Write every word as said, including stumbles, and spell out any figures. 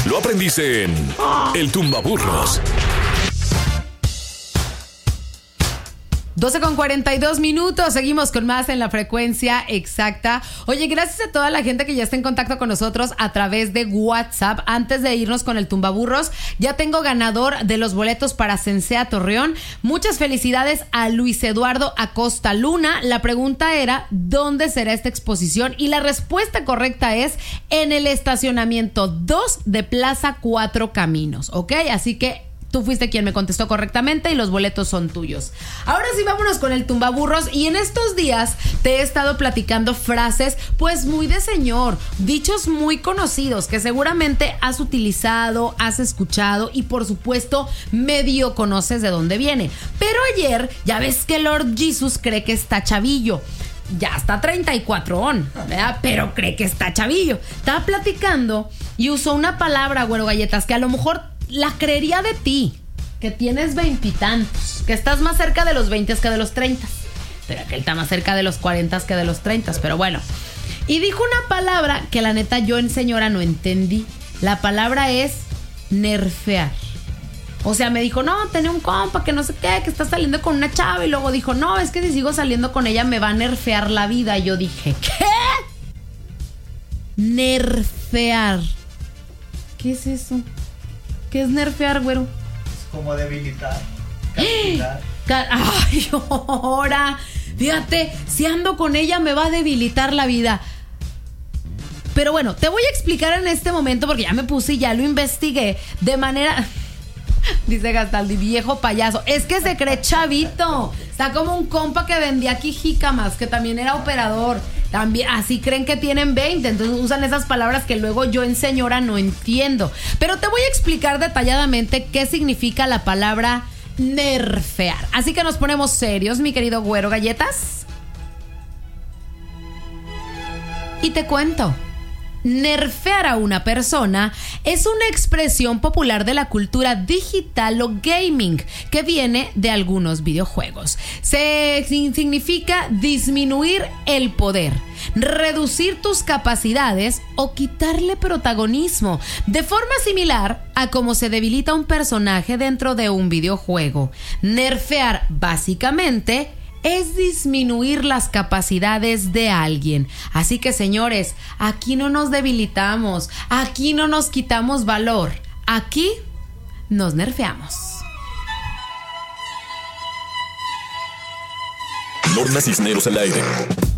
Lo aprendiste en El Tumbaburros. doce con cuarenta y dos minutos, seguimos con más en la frecuencia exacta. Oye, gracias a toda la gente que ya está en contacto con nosotros a través de WhatsApp. Antes de irnos con el Tumbaburros, ya tengo ganador de los boletos para Sensea Torreón. Muchas felicidades a Luis Eduardo Acosta Luna. La pregunta era, ¿dónde será esta exposición? Y la respuesta correcta es en el estacionamiento dos de Plaza Cuatro Caminos, ¿ok? Así que tú fuiste quien me contestó correctamente y los boletos son tuyos. Ahora sí, vámonos con el Tumbaburros. Y en estos días te he estado platicando frases pues muy de señor, dichos muy conocidos que seguramente has utilizado, has escuchado y por supuesto medio conoces de dónde viene. Pero ayer ya ves que Lord Jesus cree que está chavillo. Ya está treinta y cuatro, ¿verdad? Pero cree que está chavillo. Estaba platicando y usó una palabra, Güero Galletas, que a lo mejor la creería de ti, que tienes veintitantos, que estás más cerca de los veinte que de los treinta, pero que él está más cerca de los cuarenta que de los treinta, pero bueno. Y dijo una palabra que la neta yo en señora no entendí. La palabra es nerfear. O sea, me dijo, no, tenía un compa que no sé qué, que está saliendo con una chava. Y luego dijo, no, es que si sigo saliendo con ella me va a nerfear la vida. Y yo dije, ¿qué? Nerfear. ¿Qué es eso? ¿Qué es nerfear, güero? Es como debilitar, castigar. Ay, ahora, fíjate, si ando con ella me va a debilitar la vida. Pero bueno, te voy a explicar en este momento porque ya me puse y ya lo investigué de manera... Dice Gastaldi, viejo payaso. Es que se cree chavito. Está como un compa que vendía aquí jícamas, que también era operador. También, así creen que tienen veinte. Entonces usan esas palabras que luego yo en señora no entiendo. Pero te voy a explicar detalladamente qué significa la palabra nerfear. Así que nos ponemos serios, mi querido Güero Galletas. Y te cuento. Nerfear a una persona es una expresión popular de la cultura digital o gaming que viene de algunos videojuegos. Se significa disminuir el poder, reducir tus capacidades o quitarle protagonismo, de forma similar a cómo se debilita un personaje dentro de un videojuego. Nerfear básicamente es disminuir las capacidades de alguien. Así que, señores, aquí no nos debilitamos, aquí no nos quitamos valor, aquí nos nerfeamos. Lorna Cisneros al aire.